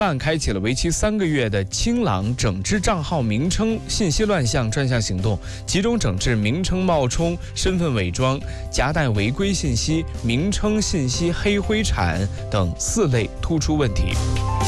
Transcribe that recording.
办开启了为期3个月的清朗整治账号名称信息乱象专项行动，集中整治名称冒充、身份伪装、夹带违规信息、名称信息黑灰产等4类突出问题。